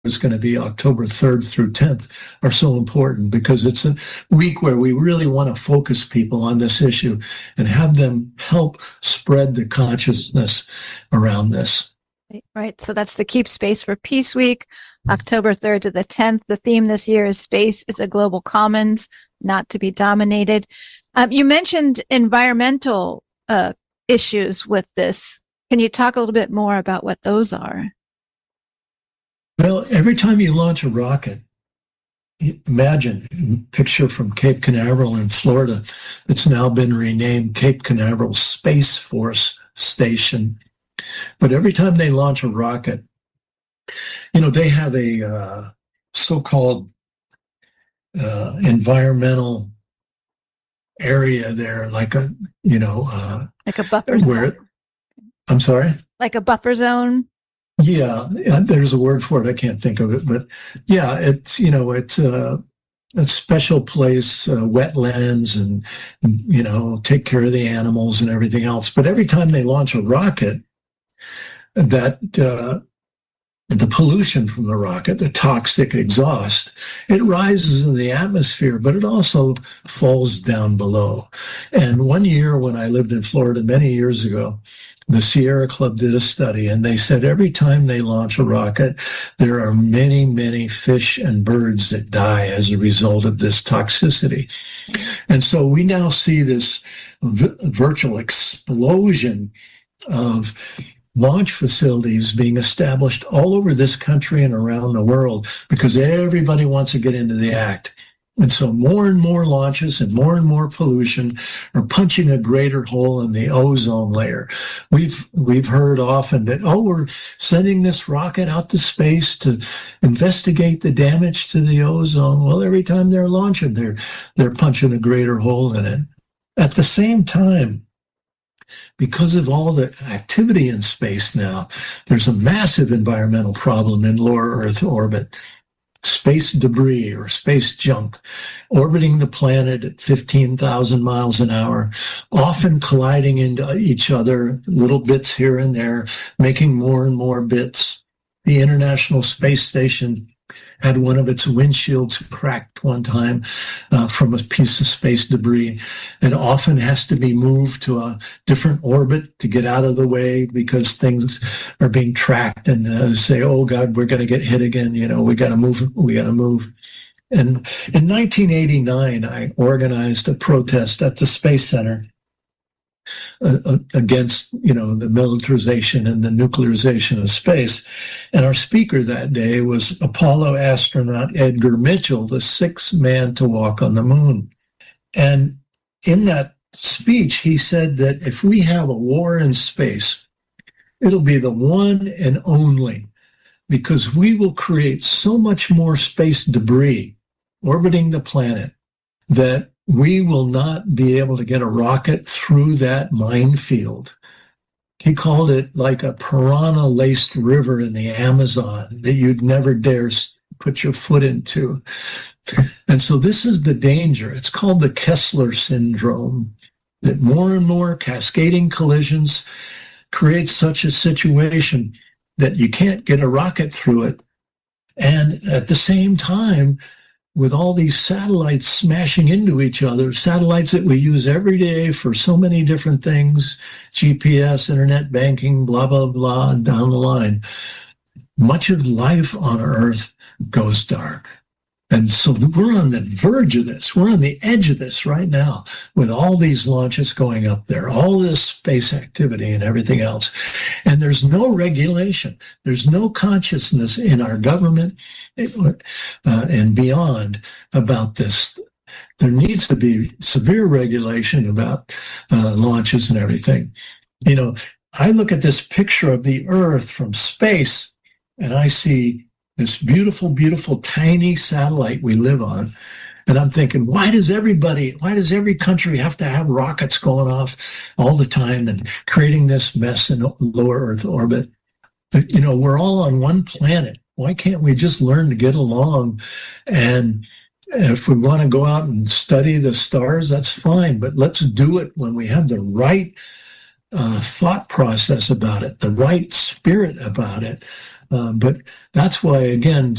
is going to be October 3rd through 10th are so important, because it's a week where we really want to focus people on this issue and have them help spread the consciousness around this. Right. So that's the Keep Space for Peace Week, October 3rd to the 10th. The theme this year is space. It's a global commons, not to be dominated. You mentioned environmental issues with this. Can you talk a little bit more about what those are? Well, every time you launch a rocket, imagine, picture from Cape Canaveral in Florida, it's now been renamed Cape Canaveral Space Force Station. But every time they launch a rocket, they have a so-called environmental area there, like a buffer zone. I'm sorry? Like a buffer zone? Yeah, there's a word for it. I can't think of it, but yeah, it's a special place, wetlands, and take care of the animals and everything else. But every time they launch a rocket, that the pollution from the rocket, the toxic exhaust, it rises in the atmosphere, but it also falls down below. And one year when I lived in Florida many years ago, the Sierra Club did a study, and they said every time they launch a rocket, there are many, many fish and birds that die as a result of this toxicity. And so we now see this virtual explosion of launch facilities being established all over this country and around the world, because everybody wants to get into the act. And so more and more launches and more pollution are punching a greater hole in the ozone layer. We've heard often that, we're sending this rocket out to space to investigate the damage to the ozone. Well, every time they're launching, they're punching a greater hole in it. At the same time, because of all the activity in space now, there's a massive environmental problem in low Earth orbit. Space debris or space junk orbiting the planet at 15,000 miles an hour, often colliding into each other, little bits here and there, making more and more bits. The International Space Station had one of its windshields cracked one time from a piece of space debris. It often has to be moved to a different orbit to get out of the way because things are being tracked, and say, oh God, we're going to get hit again. We got to move. And in 1989, I organized a protest at the Space Center against, the militarization and the nuclearization of space. And our speaker that day was Apollo astronaut Edgar Mitchell, the sixth man to walk on the moon. And in that speech, he said that if we have a war in space, it'll be the one and only, because we will create so much more space debris orbiting the planet that we will not be able to get a rocket through that minefield. He called it like a piranha-laced river in the Amazon that you'd never dare put your foot into. And so this is the danger. It's called the Kessler syndrome, that more and more cascading collisions create such a situation that you can't get a rocket through it. And at the same time, with all these satellites smashing into each other, satellites that we use every day for so many different things, GPS, internet banking, blah, blah, blah, down the line, much of life on Earth goes dark. And so we're on the verge of this. We're on the edge of this right now with all these launches going up there, all this space activity and everything else. And there's no regulation. There's no consciousness in our government and beyond about this. There needs to be severe regulation about launches and everything. I look at this picture of the Earth from space, and I see this beautiful, beautiful, tiny satellite we live on. And I'm thinking, why does every country have to have rockets going off all the time and creating this mess in lower Earth orbit? We're all on one planet. Why can't we just learn to get along? And if we want to go out and study the stars, that's fine. But let's do it when we have the right thought process about it, the right spirit about it. But that's why, again,